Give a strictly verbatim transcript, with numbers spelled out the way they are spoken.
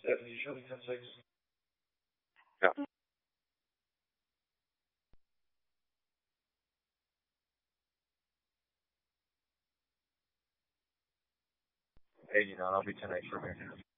Ja. eighty-nine, I'll be ten eight from here.